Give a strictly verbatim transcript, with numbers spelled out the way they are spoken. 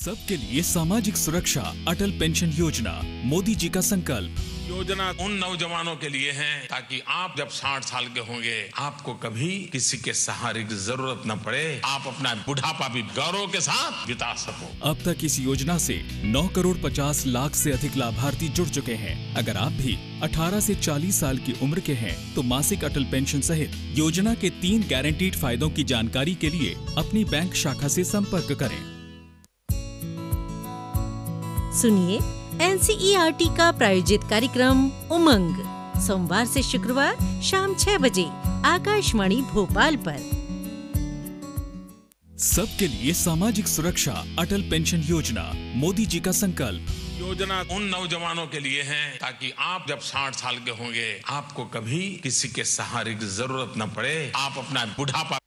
सबके लिए सामाजिक सुरक्षा अटल पेंशन योजना, मोदी जी का संकल्प। योजना उन नौजवानों के लिए है ताकि आप जब साठ साल के होंगे आपको कभी किसी के सहारे की जरूरत न पड़े, आप अपना बुढ़ापा भी गौरव के साथ बिता सको। अब तक इस योजना से नौ करोड़ पचास लाख से अधिक लाभार्थी जुड़ चुके हैं। अगर आप भी अठारह से चालीस साल की उम्र के हैं तो मासिक अटल पेंशन सहित योजना के तीन गारंटीड फायदों की जानकारी के लिए अपनी बैंक शाखा से संपर्क करें। सुनिए एनसीईआरटी का प्रायोजित कार्यक्रम उमंग, सोमवार से शुक्रवार शाम छह बजे आकाशवाणी भोपाल पर। सबके लिए सामाजिक सुरक्षा अटल पेंशन योजना, मोदी जी का संकल्प। योजना उन नौजवानों के लिए है ताकि आप जब साठ साल के होंगे आपको कभी किसी के सहारे की जरूरत न पड़े, आप अपना बुढ़ापा